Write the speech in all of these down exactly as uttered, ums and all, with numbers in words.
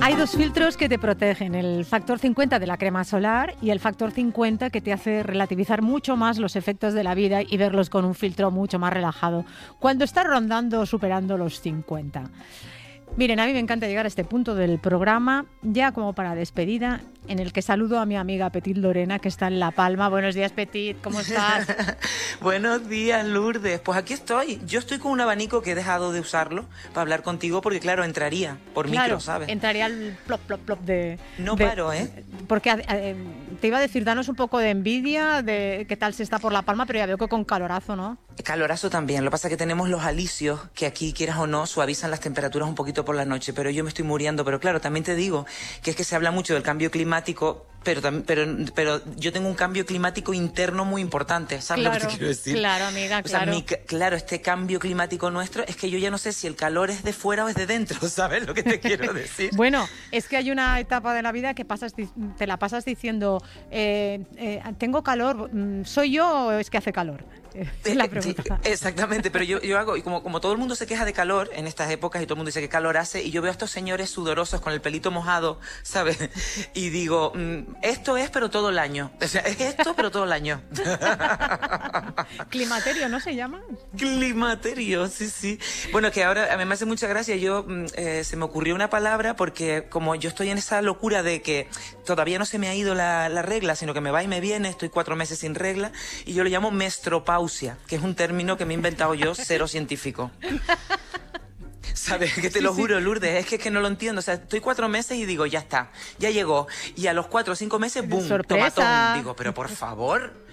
Hay dos filtros que te protegen, el factor cincuenta de la crema solar y el factor cincuenta que te hace relativizar mucho más los efectos de la vida y verlos con un filtro mucho más relajado cuando estás rondando o superando los cincuenta. Miren, a mí me encanta llegar a este punto del programa, ya como para despedida, en el que saludo a mi amiga Petit Lorena, que está en La Palma. Buenos días, Petit, ¿cómo estás? Buenos días, Lourdes. Pues aquí estoy. Yo estoy con un abanico que he dejado de usarlo para hablar contigo porque, claro, entraría por claro, micro, ¿sabes? Entraría el plop, plop, plop de... No de, paro, ¿eh? Porque eh, te iba a decir, danos un poco de envidia de qué tal se está por La Palma, pero ya veo que con calorazo, ¿no? Calorazo también. Lo que pasa es que tenemos los alisios que aquí, quieras o no, suavizan las temperaturas un poquito por la noche, pero yo me estoy muriendo. Pero claro, también te digo que es que se habla mucho del cambio climático, pero pero pero yo tengo un cambio climático interno muy importante, ¿sabes claro, lo que te quiero decir? Claro, amiga, o sea, claro. Mi, claro, este cambio climático nuestro es que yo ya no sé si el calor es de fuera o es de dentro, ¿sabes lo que te quiero decir? Bueno, es que hay una etapa de la vida que pasas, te la pasas diciendo, eh, eh, tengo calor, ¿soy yo o es que hace calor? Es la pregunta. Sí, exactamente, pero yo, yo hago, y como, como todo el mundo se queja de calor en estas épocas y todo el mundo dice que calor hace, y yo veo a estos señores sudorosos con el pelito mojado, ¿sabes? Y digo, mm, esto es pero todo el año. O sea, es esto pero todo el año. Climaterio, ¿no se llama? Climaterio, sí, sí. Bueno, que ahora a mí me hace mucha gracia, yo eh, se me ocurrió una palabra porque como yo estoy en esa locura de que todavía no se me ha ido la, la regla, sino que me va y me viene, estoy cuatro meses sin regla, y yo lo llamo mestropausia, que es un término que me he inventado yo, cero científico. ¿Sabes? Que te lo sí, juro, sí. Lourdes, es que, es que no lo entiendo. O sea, estoy cuatro meses y digo, ya está, ya llegó. Y a los cuatro o cinco meses, ¡boom! ¡Sorpresa! Tomatón. Digo, pero por favor...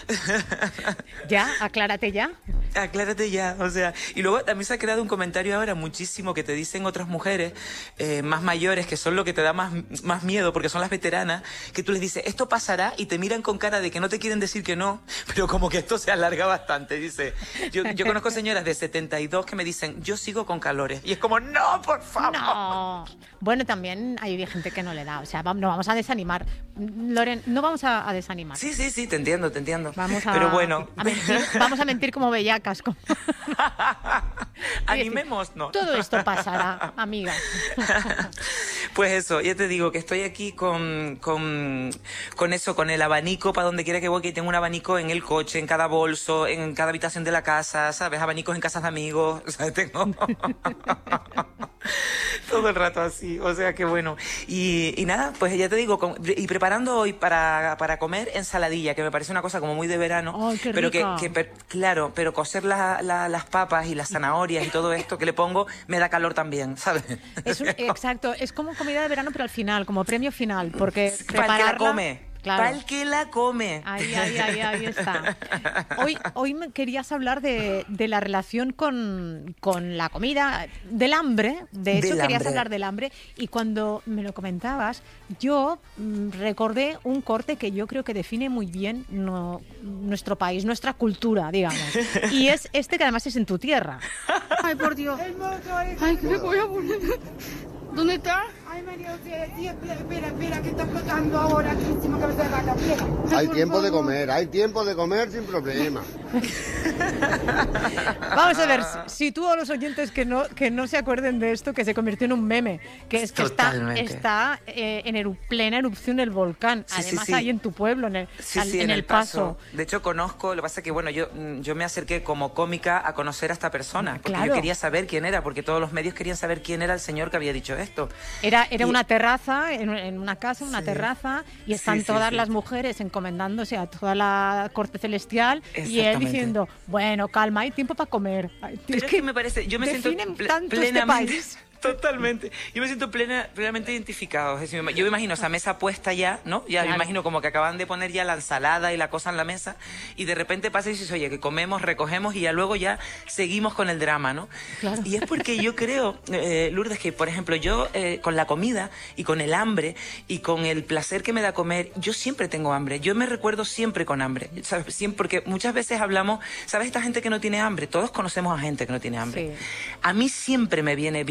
Ya, aclárate ya. Aclárate ya, o sea, y luego también se ha creado un comentario ahora muchísimo que te dicen otras mujeres eh, más mayores, que son lo que te da más, más miedo porque son las veteranas, que tú les dices, esto pasará, y te miran con cara de que no te quieren decir que no, pero como que esto se alarga bastante, dice. Yo, yo conozco señoras de setenta y dos que me dicen, yo sigo con calores, y es como, no, por favor. No. Bueno, también hay gente que no le da, o sea, vamos, no vamos a desanimar. Loren, no vamos a, a desanimar. Sí, sí, sí, te entiendo, te entiendo. Vamos a, pero bueno. a mentir, vamos a mentir como bellacas. Como... Animémonos. Todo esto pasará, amiga. Pues eso, ya te digo que estoy aquí con, con, con eso, con el abanico para donde quiera que voy, que tengo un abanico en el coche, en cada bolso, en cada habitación de la casa, ¿sabes? Abanicos en casas de amigos, o sea, tengo... todo el rato así, o sea que bueno. Y, y nada, pues ya te digo, con, y preparando hoy para, para comer ensaladilla, que me parece una cosa como muy de verano. ¡Ay, qué pero rica! que, que per, claro, pero cocer la, la, las papas y las zanahorias y todo esto que le pongo me da calor también, ¿sabes? Es un, exacto, es como comida de verano, pero al final, como premio final, porque para el que la come. Claro. Para el que la come. Ahí, ahí, ahí, ahí está. Hoy, hoy me querías hablar de, de la relación con, con la comida, del hambre. De hecho, del querías hambre. hablar del hambre. Y cuando me lo comentabas, yo mmm, recordé un corte que yo creo que define muy bien no, nuestro país, nuestra cultura, digamos. Y es este que además es en tu tierra. Ay, por Dios. Ay, ¿qué me voy a poner? ¿Dónde está? Ay, María, espera, espera, espera, que está explotando ahora, aquí encima cabeza de vaca, espera. Hay tiempo de comer, hay tiempo de comer sin problema. Vamos a ver, si tú o los oyentes que no, que no se acuerden de esto, que se convirtió en un meme, que es que Totalmente. está, está eh, en eru, plena erupción el volcán, Sí, además sí, sí. hay en tu pueblo, en el, Sí, al, sí, en en el el paso. paso. De hecho, conozco, lo que pasa es que, bueno, yo, yo me acerqué como cómica a conocer a esta persona, porque Claro. yo quería saber quién era, porque todos los medios querían saber quién era el señor que había dicho esto. Era, era Y- una terraza, en, en una casa, una Sí. terraza, y están Sí, sí, todas sí. las mujeres encomendándose a toda la corte celestial, y él Exactamente. diciendo, bueno, calma, hay tiempo para comer. Pero es que me parece, yo me siento definen ple- tanto este plenamente, país. totalmente, yo me siento plena, plenamente identificado. Es decir, me- yo me imagino esa mesa puesta ya, ¿no? Ya Claro. me imagino como que acaban de poner ya la ensalada y la cosa en la mesa, y de repente pasa y dices, oye, que comemos, recogemos, y ya luego ya seguimos con el drama, ¿no? Claro. Y es porque yo creo, eh, Lourdes, que por ejemplo yo eh, con la comida y con el hambre y con el placer que me da comer, yo siempre tengo hambre. Yo me recuerdo siempre con hambre, ¿sabes? Siempre, porque muchas veces hablamos, ¿sabes? Esta gente que no tiene hambre, todos conocemos a gente que no tiene hambre. Sí. A mí siempre me viene bien comer.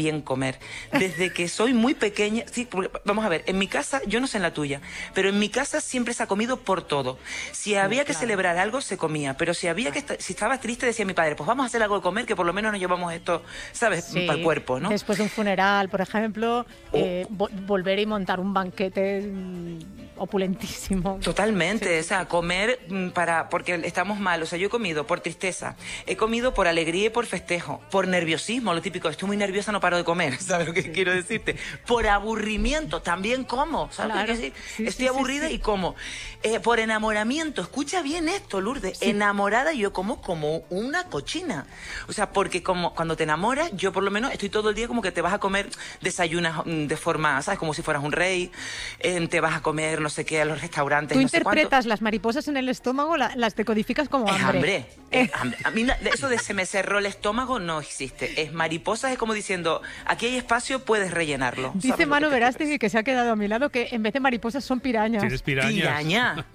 comer. Desde que soy muy pequeña, sí, porque, vamos a ver, en mi casa, yo no sé en la tuya, pero en mi casa siempre se ha comido por todo. Si había que celebrar algo, se comía, pero si había que si estaba triste, decía mi padre, pues vamos a hacer algo de comer, que por lo menos nos llevamos esto, ¿sabes? Sí. Para el cuerpo, ¿no? Después de un funeral, por ejemplo, Oh. eh, vo- volver y montar un banquete mm, opulentísimo. Totalmente, Sí, o sea, comer mm, para porque estamos mal, o sea, yo he comido por tristeza, he comido por alegría y por festejo, por nerviosismo, lo típico, estoy muy nerviosa, no paro de comer, ¿sabes lo que quiero decirte? Por aburrimiento, también como, ¿sabes Claro. lo que quiero decir? Sí, Estoy sí, sí, aburrida sí. y como. Eh, por enamoramiento, escucha bien esto, Lourdes, enamorada yo como como una cochina, o sea, porque como cuando te enamoras, yo por lo menos estoy todo el día como que te vas a comer, desayunas mm, de forma, ¿sabes? Como si fueras un rey, eh, te vas a comer no sé qué a los restaurantes, Tú no sé cuánto. interpretas las mariposas en el estómago, la- las decodificas como Es hambre. hambre. Es hambre. A mí la- eso de se me cerró el estómago no existe. Es mariposas, es como diciendo, aquí hay espacio, puedes rellenarlo. ¿Sabes Dice lo Manu que te Verástegui, quiero que se ha quedado a mi lado, que en vez de mariposas son pirañas. Tienes decir? pirañas. Piraña.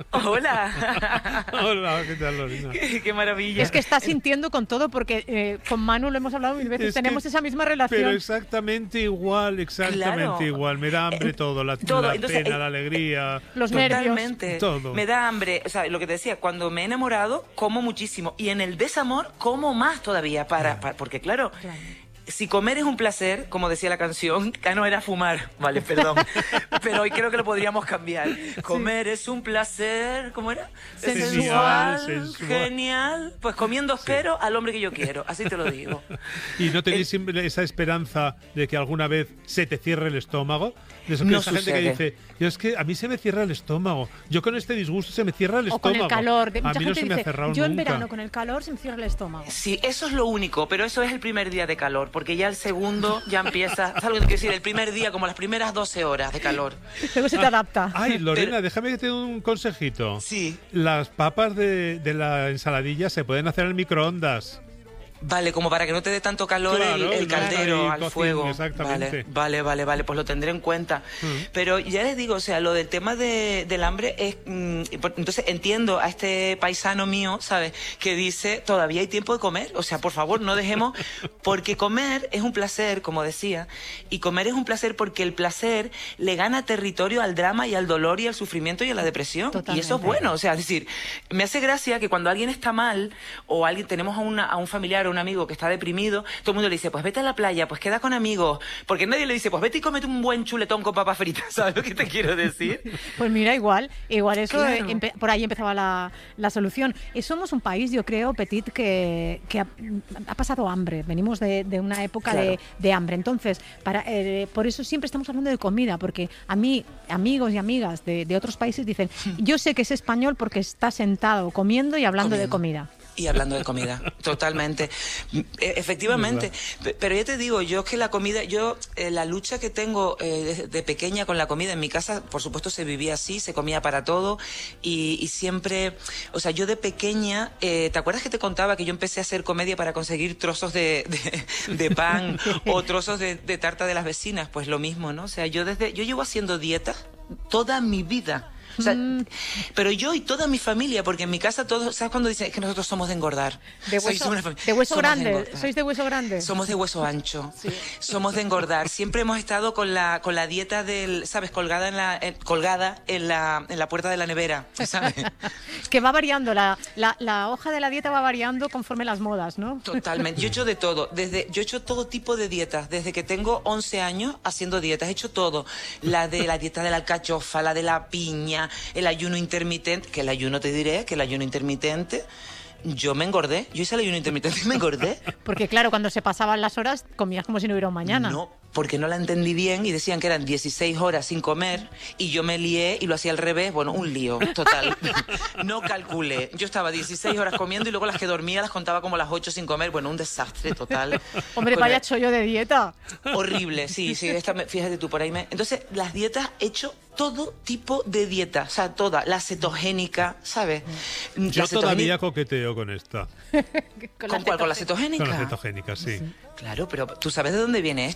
Hola. Hola, ¿qué tal, Lorena? qué, qué maravilla. Es que está sintiendo con todo, porque eh, con Manu lo hemos hablado mil veces, Es que- tenemos esa misma relación. Pero exactamente igual, exactamente Claro. igual. Me da hambre Eh, todo, la, todo. la Entonces, pena, eh, la alegría. Los nervios. Totalmente. Todo. Me da hambre. O sea, lo que te decía, cuando me he enamorado, como muchísimo. Y en el desamor, como más todavía. Para, para- porque claro, Claro. si comer es un placer, como decía la canción, ya no era fumar, vale, perdón. Pero hoy creo que lo podríamos cambiar. Comer es un placer, ¿cómo era? Sensual, sensual. Genial. Pues comiendo espero al hombre que yo quiero, así te lo digo. ¿Y no tenéis El- siempre esa esperanza de que alguna vez se te cierre el estómago? De eso que No esa gente que sucede. dice, yo es que a mí se me cierra el estómago. Yo con este disgusto se me cierra el O estómago. con el calor. De, a mucha mí no gente se me ha dice, cerrado yo en nunca. verano con el calor se me cierra el estómago. Sí, eso es lo único, pero eso es el primer día de calor, porque ya el segundo ya empieza, ¿sabes lo que quiero decir? El primer día, como las primeras doce horas de calor. Luego se te adapta. Ay, Lorena, Pero- déjame que te dé un consejito. Sí. Las papas de, de la ensaladilla se pueden hacer en microondas. Vale, como para que no te dé tanto calor Claro, el, el no está caldero ahí al cocin- fuego. exactamente. Vale, vale, vale, vale, pues lo tendré en cuenta. Mm. Pero ya les digo, o sea, lo del tema de, del hambre es... mm, y por- entonces entiendo a este paisano mío, ¿sabes? Que dice, todavía hay tiempo de comer. O sea, por favor, no dejemos... Porque comer es un placer, como decía, y comer es un placer porque el placer le gana territorio al drama y al dolor y al sufrimiento y a la depresión. Totalmente. Y eso es bueno. O sea, es decir, me hace gracia que cuando alguien está mal o alguien tenemos a, una, a un familiar o un amigo que está deprimido, todo el mundo le dice, pues vete a la playa, pues queda con amigos. Porque nadie le dice, pues vete y cómete un buen chuletón con papas fritas. ¿Sabes lo que te quiero decir? Pues mira, igual, igual eso, Claro. eh, empe- por ahí empezaba la, la solución. Eh, somos un país, yo creo, Petit, que, que ha, ha pasado hambre. Venimos de, de una época Claro. de, de hambre. Entonces, para, eh, por eso siempre estamos hablando de comida, porque a mí, amigos y amigas de, de otros países dicen, yo sé que es español porque está sentado comiendo y hablando de Comiendo. comida. Y hablando de comida, totalmente. E- Efectivamente. Pe- Pero yo te digo, yo es que la comida, yo, eh, la lucha que tengo eh, de, de pequeña con la comida, en mi casa, por supuesto, se vivía así, se comía para todo. Y, y siempre, o sea, yo de pequeña, eh, ¿te acuerdas que te contaba que yo empecé a hacer comedia para conseguir trozos de, de, de pan o trozos de, de tarta de las vecinas? Pues lo mismo, ¿no? O sea, yo desde, yo llevo haciendo dieta toda mi vida. O sea, Mm. pero yo y toda mi familia, porque en mi casa todos, ¿sabes cuando dicen que nosotros somos de engordar? De Sois hueso, una fami- de hueso somos grande. engordar. ¿Sois de hueso grande? Somos de hueso ancho. Somos de engordar. Siempre hemos estado con la con la dieta del, ¿sabes? Colgada en la eh, colgada en la en la puerta de la nevera, ¿sabes? Que va variando, la, la, la hoja de la dieta va variando conforme las modas, ¿no? Totalmente. Yo he hecho de todo. Desde, yo he hecho todo tipo de dietas. Desde que tengo once años haciendo dietas. He hecho todo. La de la dieta de la alcachofa, la de la piña, el ayuno intermitente. Que el ayuno te diré, que el ayuno intermitente. Yo me engordé. Yo hice el ayuno intermitente y me engordé. Porque claro, cuando se pasaban las horas, comías como si no hubiera un mañana. No, porque no la entendí bien y decían que eran dieciséis horas sin comer y yo me lié y lo hacía al revés. Bueno, un lío total. No calculé. Yo estaba dieciséis horas comiendo y luego las que dormía las contaba como las ocho sin comer. Bueno, un desastre total. Hombre, Con vaya la- chollo de dieta. Horrible, sí, sí, esta me- fíjate tú por ahí. Me... Entonces, las dietas, he hecho todo tipo de dieta, o sea, toda, la cetogénica, ¿sabes? Yo La todavía cetogénica- coqueteo con esta. Con ¿Con cuál? ¿Con la Con cetogénica? la cetogénica, sí. Claro, pero ¿tú sabes de dónde viene esto? Que viene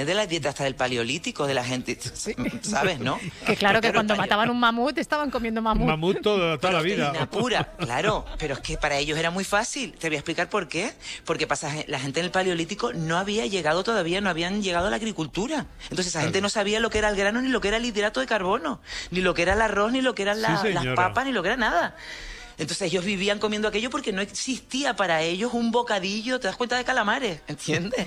viene de la dieta hasta del paleolítico, de la gente, ¿sabes, no? Que claro que Pero cuando el paleo- mataban un mamut estaban comiendo mamut. Mamut todo- toda la vida. Proteína pura, claro, pero es que para ellos era muy fácil. Te voy a explicar por qué. Porque pasa, la gente en el paleolítico no había llegado todavía, no habían llegado a la agricultura. Entonces esa gente no sabía lo que era el grano, ni lo que era el hidrato de carbono, ni lo que era el arroz, ni lo que eran la- Sí, las señora. papas, ni lo que era nada. Entonces ellos vivían comiendo aquello porque no existía para ellos un bocadillo, ¿te das cuenta, de calamares? ¿Entiendes?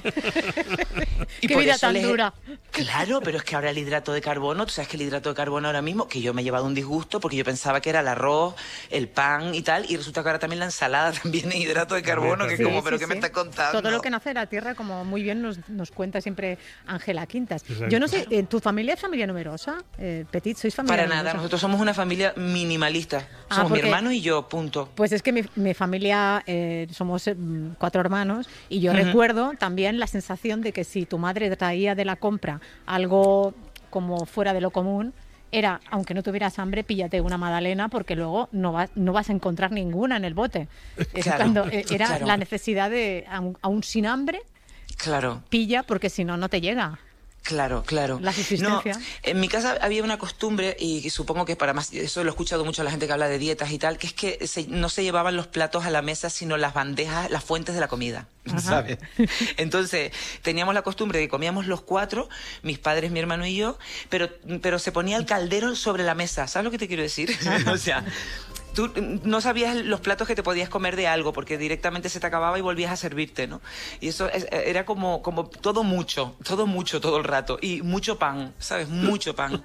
Y Qué por vida eso tan les- dura. Claro, pero es que ahora el hidrato de carbono, tú sabes que el hidrato de carbono ahora mismo, que yo me he llevado un disgusto porque yo pensaba que era el arroz, el pan y tal, y resulta que ahora también la ensalada también es hidrato de carbono, que es Sí, como, Sí, ¿pero sí, qué me sí. estás contando? Todo lo que nace de la tierra, como muy bien nos, nos cuenta siempre Ángela Quintas. Exacto. Yo no sé, ¿en tu familia es familia numerosa? Eh, Petit, ¿sois familia Para numerosa? nada, nosotros somos una familia minimalista. Ah, Somos mi porque- hermano y yo, punto. Pues es que mi, mi familia, eh, somos eh, cuatro hermanos, y yo recuerdo también la sensación de que si tu madre traía de la compra algo como fuera de lo común, era, aunque no tuvieras hambre, píllate una magdalena porque luego no vas, no vas a encontrar ninguna en el bote. Es Claro, cuando, eh, era claro. la necesidad de, aún, aún sin hambre, Claro. pilla porque si no, no te llega. Claro, claro. La subsistencia. No, en mi casa había una costumbre, y supongo que para más, eso lo he escuchado mucho a la gente que habla de dietas y tal, que es que se- no se llevaban los platos a la mesa, sino las bandejas, las fuentes de la comida, ¿sabes? Entonces, teníamos la costumbre de que comíamos los cuatro, mis padres, mi hermano y yo, pero, pero se ponía el caldero sobre la mesa, ¿sabes lo que te quiero decir? O sea, tú no sabías los platos que te podías comer de algo, porque directamente se te acababa y volvías a servirte, ¿no? Y eso es- era como, como todo mucho, todo mucho, todo el rato. Y mucho pan, ¿sabes? Mucho pan.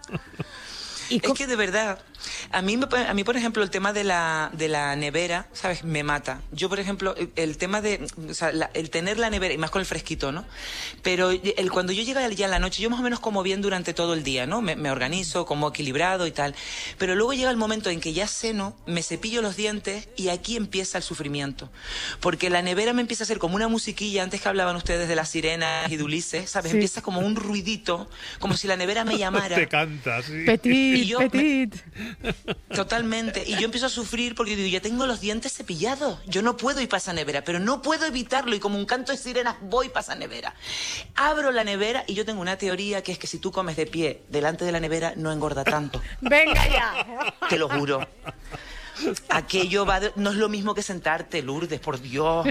¿Y Es co- que de verdad, a mí, me pa- a mí por ejemplo, el tema de la, de la nevera, ¿sabes? Me mata. Yo, por ejemplo, el, el tema de, o sea, la- el tener la nevera, y más con el fresquito, ¿no? Pero el, cuando yo llego ya en la noche, yo más o menos como bien durante todo el día, ¿no? Me, me organizo, como equilibrado y tal. Pero luego llega el momento en que ya ceno, me cepillo los dientes y aquí empieza el sufrimiento. Porque la nevera me empieza a hacer como una musiquilla, antes que hablaban ustedes de las sirenas y de Ulises, ¿sabes? Sí. Empieza como un ruidito, como si la nevera me llamara. Te canta, sí. Petit, Y yo me- Petit. Totalmente. Y yo empiezo a sufrir porque digo, ya tengo los dientes cepillados. Yo no puedo ir para esa nevera, pero no puedo evitarlo. Y como un canto de sirenas, voy para esa nevera. Abro la nevera y yo tengo una teoría que es que si tú comes de pie delante de la nevera, no engorda tanto. Venga ya. Te lo juro. Aquello va de- no es lo mismo que sentarte, Lourdes, por Dios.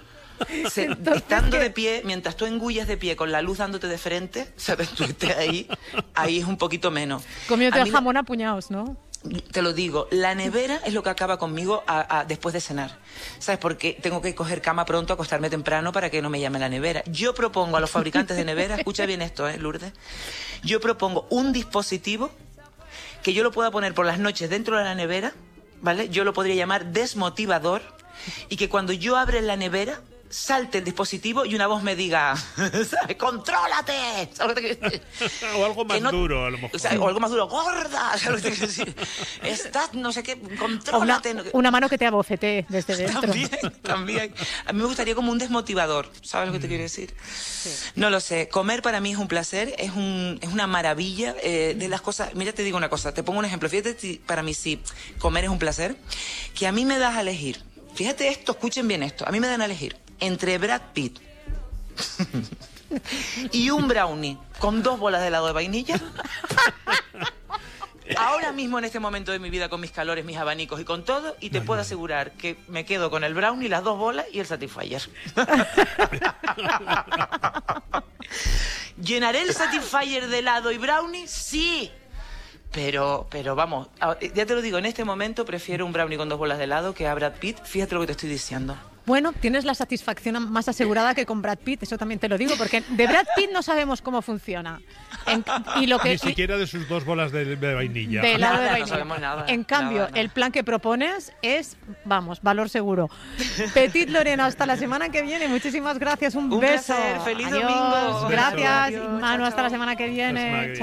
Se- estando de pie, mientras tú engullas de pie con la luz dándote de frente, ¿sabes? Tú estés ahí, ahí es un poquito menos. Comiéndote A el mí- jamón a puñados, ¿no? Te lo digo, la nevera es lo que acaba conmigo a- a- después de cenar. ¿Sabes? Porque tengo que coger cama pronto, acostarme temprano para que no me llame la nevera. Yo propongo a los fabricantes de nevera, escucha bien esto, ¿eh, Lourdes? Yo propongo un dispositivo que yo lo pueda poner por las noches dentro de la nevera, ¿vale? Yo lo podría llamar desmotivador, y que cuando yo abra la nevera salte el dispositivo y una voz me diga, ¿sabes? ¡Contrólate! ¿Sabes lo que te quiero decir? O algo más Que no- duro, a lo mejor. O, sea, o algo más duro, ¡gorda! ¿Sabes lo que te quiero decir? Estás, no sé qué, O una, contrólate. no- una mano que te abofetee desde dentro. También, también. A mí me gustaría como un desmotivador, ¿sabes lo que te quiero decir? No lo sé. Comer para mí es un placer, es, un, es una maravilla eh, de las cosas. Mira, te digo una cosa, te pongo un ejemplo. Fíjate, si para mí sí, comer es un placer, que a mí me das a elegir. Fíjate esto, escuchen bien esto. A mí me dan a elegir entre Brad Pitt y un brownie con dos bolas de helado de vainilla. Ahora mismo, en este momento de mi vida, con mis calores, mis abanicos y con todo, y te puedo asegurar que me quedo con el brownie, las dos bolas y el Satisfyer. ¿Llenaré el Satisfyer de helado y brownie? Sí. Pero, pero vamos, a- ya te lo digo, en este momento prefiero un brownie con dos bolas de helado que a Brad Pitt. Fíjate lo que te estoy diciendo. Bueno, tienes la satisfacción más asegurada que con Brad Pitt, eso también te lo digo, porque de Brad Pitt no sabemos cómo funciona. En- y lo que, Ni siquiera de sus dos bolas de, de vainilla. de helado de Nada, no vainilla. sabemos nada, En cambio, nada, nada. el plan que propones es, vamos, valor seguro. Petit Lorena, hasta la semana que viene. Muchísimas gracias. Un, Un beso. placer. Feliz Adiós. domingo. Gracias. Adiós. Manu, Chao, hasta la chao. semana que La semana que viene. viene. Chao.